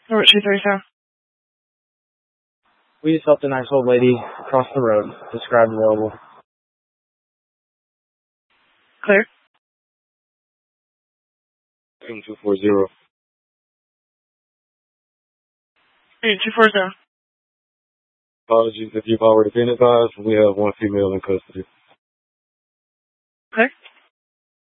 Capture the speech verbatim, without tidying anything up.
Number two thirty-seven. We just helped a nice old lady across the road. Described available. Clear. two forty. two forty. Apologies if you've already been advised. We have one female in custody. Clear.